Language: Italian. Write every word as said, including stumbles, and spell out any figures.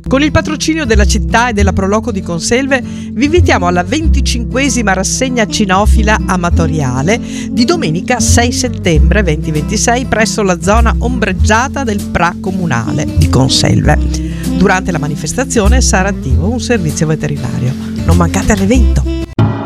Con il patrocinio della città e della Proloco di Conselve vi invitiamo alla venticinquesima rassegna cinofila amatoriale di domenica sei settembre duemilaventisei presso la zona ombreggiata del Pra Comunale di Conselve. Durante la manifestazione sarà attivo un servizio veterinario. Non mancate all'evento!